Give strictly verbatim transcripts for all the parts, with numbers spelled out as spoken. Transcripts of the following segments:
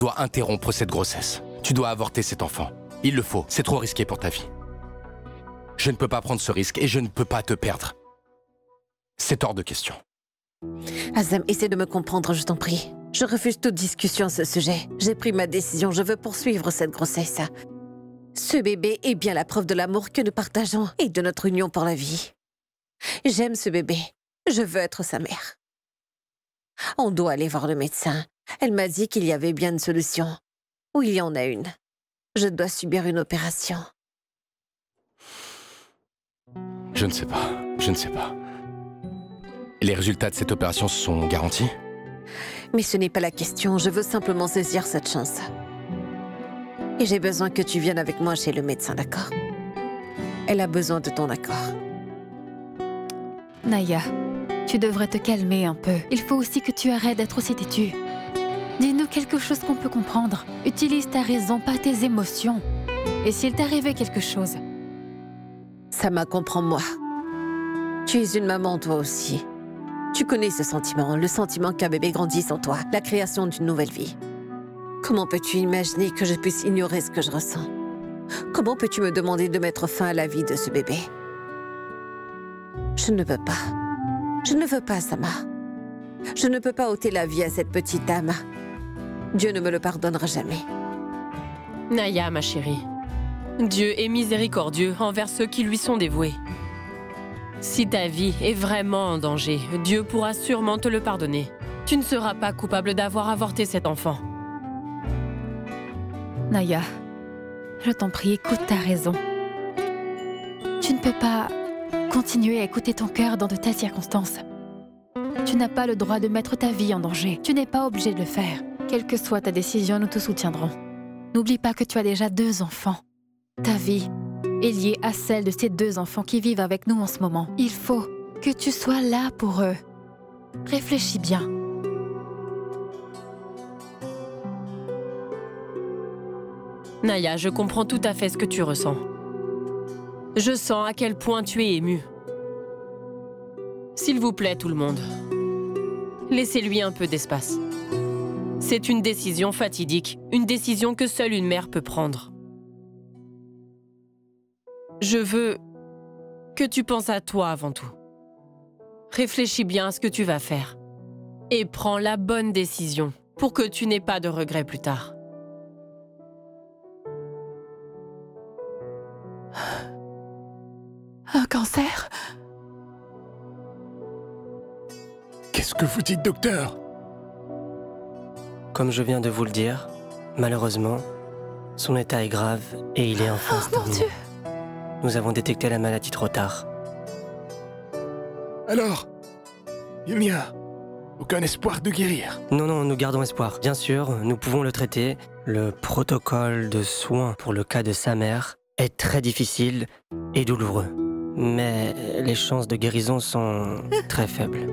Tu dois interrompre cette grossesse. Tu dois avorter cet enfant. Il le faut, c'est trop risqué pour ta vie. Je ne peux pas prendre ce risque et je ne peux pas te perdre. C'est hors de question. Azem, essaie de me comprendre, je t'en prie. Je refuse toute discussion à ce sujet. J'ai pris ma décision, je veux poursuivre cette grossesse. Ce bébé est bien la preuve de l'amour que nous partageons et de notre union pour la vie. J'aime ce bébé. Je veux être sa mère. On doit aller voir le médecin. Elle m'a dit qu'il y avait bien une solution. Oui, il y en a une. Je dois subir une opération. Je ne sais pas. Je ne sais pas. Les résultats de cette opération sont garantis? Mais ce n'est pas la question. Je veux simplement saisir cette chance. Et j'ai besoin que tu viennes avec moi chez le médecin, d'accord? Elle a besoin de ton accord. Naya, tu devrais te calmer un peu. Il faut aussi que tu arrêtes d'être aussi têtue. Dis-nous quelque chose qu'on peut comprendre. Utilise ta raison, pas tes émotions. Et s'il t'arrivait quelque chose? Sama, comprends-moi. Tu es une maman, toi aussi. Tu connais ce sentiment, le sentiment qu'un bébé grandisse en toi, la création d'une nouvelle vie. Comment peux-tu imaginer que je puisse ignorer ce que je ressens? Comment peux-tu me demander de mettre fin à la vie de ce bébé? Je ne peux pas. Je ne veux pas, Sama. Je ne peux pas ôter la vie à cette petite âme. Dieu ne me le pardonnera jamais. Naya, ma chérie, Dieu est miséricordieux envers ceux qui lui sont dévoués. Si ta vie est vraiment en danger, Dieu pourra sûrement te le pardonner. Tu ne seras pas coupable d'avoir avorté cet enfant. Naya, je t'en prie, écoute ta raison. Tu ne peux pas continuer à écouter ton cœur dans de telles circonstances. Tu n'as pas le droit de mettre ta vie en danger. Tu n'es pas obligé de le faire. Quelle que soit ta décision, nous te soutiendrons. N'oublie pas que tu as déjà deux enfants. Ta vie est liée à celle de ces deux enfants qui vivent avec nous en ce moment. Il faut que tu sois là pour eux. Réfléchis bien. Naya, je comprends tout à fait ce que tu ressens. Je sens à quel point tu es émue. S'il vous plaît, tout le monde, laissez-lui un peu d'espace. C'est une décision fatidique, une décision que seule une mère peut prendre. Je veux que tu penses à toi avant tout. Réfléchis bien à ce que tu vas faire. Et prends la bonne décision pour que tu n'aies pas de regrets plus tard. Un cancer? Qu'est-ce que vous dites, docteur? Comme je viens de vous le dire, malheureusement, son état est grave et il est en phase Oh mon terminale. Dieu! Nous avons détecté la maladie trop tard. Alors, il n'y a aucun espoir de guérir? Non, non, nous gardons espoir. Bien sûr, nous pouvons le traiter. Le protocole de soins pour le cas de sa mère est très difficile et douloureux. Mais les chances de guérison sont très faibles.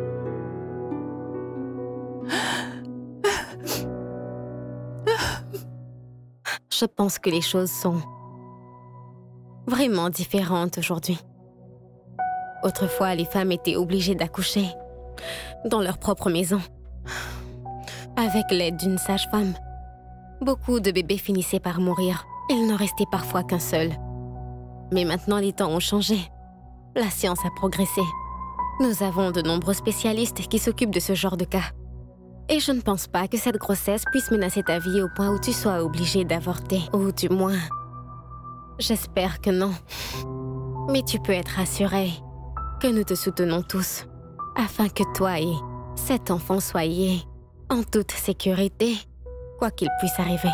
Je pense que les choses sont vraiment différentes aujourd'hui. Autrefois, les femmes étaient obligées d'accoucher dans leur propre maison, avec l'aide d'une sage-femme. Beaucoup de bébés finissaient par mourir. Il n'en restait parfois qu'un seul. Mais maintenant, les temps ont changé. La science a progressé. Nous avons de nombreux spécialistes qui s'occupent de ce genre de cas. Et je ne pense pas que cette grossesse puisse menacer ta vie au point où tu sois obligé d'avorter. Ou du moins, j'espère que non. Mais tu peux être rassuré que nous te soutenons tous, afin que toi et cet enfant soyez en toute sécurité, quoi qu'il puisse arriver.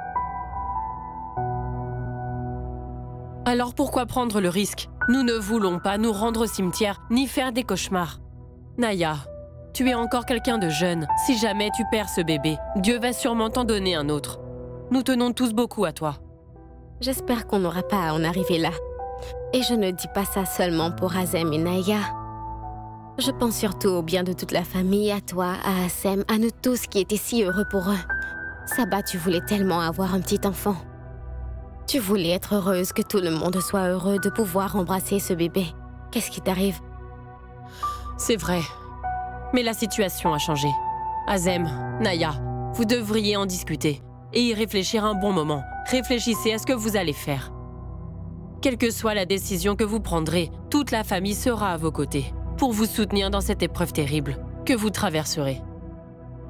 Alors pourquoi prendre le risque? Nous ne voulons pas nous rendre au cimetière, ni faire des cauchemars. Naya, tu es encore quelqu'un de jeune. Si jamais tu perds ce bébé, Dieu va sûrement t'en donner un autre. Nous tenons tous beaucoup à toi. J'espère qu'on n'aura pas à en arriver là. Et je ne dis pas ça seulement pour Azem et Naya. Je pense surtout au bien de toute la famille, à toi, à Azem, à nous tous qui étaient si heureux pour eux. Saba, tu voulais tellement avoir un petit enfant. Tu voulais être heureuse, que tout le monde soit heureux de pouvoir embrasser ce bébé. Qu'est-ce qui t'arrive? C'est vrai. Mais la situation a changé. Azem, Naya, Vous devriez en discuter et y réfléchir un bon moment. Réfléchissez à ce que vous allez faire. Quelle que soit la décision que vous prendrez, toute la famille sera à vos côtés pour vous soutenir dans cette épreuve terrible que vous traverserez.